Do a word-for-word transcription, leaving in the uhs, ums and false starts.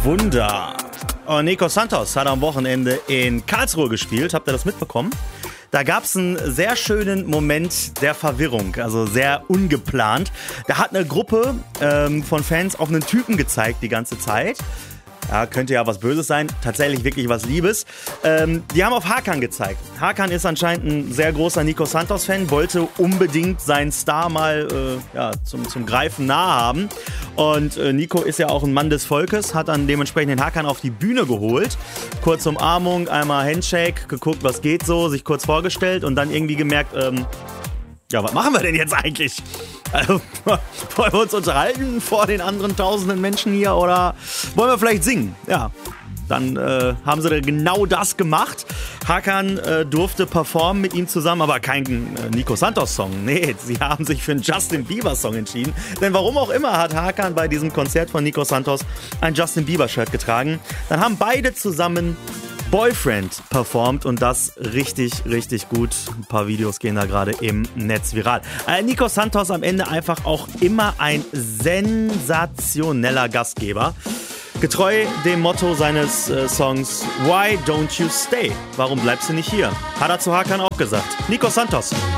Wunder. Und Nico Santos hat am Wochenende in Karlsruhe gespielt. Habt ihr das mitbekommen? Da gab es einen sehr schönen Moment der Verwirrung, also sehr ungeplant. Da hat eine Gruppe ähm, von Fans auf einen Typen gezeigt die ganze Zeit. Ja, könnte ja was Böses sein, tatsächlich wirklich was Liebes. Ähm, die haben auf Hakan gezeigt. Hakan ist anscheinend ein sehr großer Nico Santos-Fan, wollte unbedingt seinen Star mal äh, ja, zum, zum Greifen nahe haben. Und äh, Nico ist ja auch ein Mann des Volkes, hat dann dementsprechend den Hakan auf die Bühne geholt. Kurze Umarmung, einmal Handshake, geguckt, was geht so, sich kurz vorgestellt und dann irgendwie gemerkt, ähm, ja, was machen wir denn jetzt eigentlich? Also, wollen wir uns unterhalten vor den anderen tausenden Menschen hier oder wollen wir vielleicht singen? Ja, dann äh, haben sie da genau das gemacht. Hakan äh, durfte performen mit ihm zusammen, aber kein äh, Nico Santos-Song. Nee, sie haben sich für einen Justin Bieber-Song entschieden. Denn warum auch immer hat Hakan bei diesem Konzert von Nico Santos ein Justin Bieber-Shirt getragen. Dann haben beide zusammen Boyfriend performt und das richtig, richtig gut. Ein paar Videos gehen da gerade im Netz viral. Äh, Nico Santos am Ende einfach auch immer ein sensationeller Gastgeber. Getreu dem Motto seines äh, Songs Why Don't You Stay? Warum bleibst du nicht hier? Hat er zu Hakan auch gesagt. Nico Santos.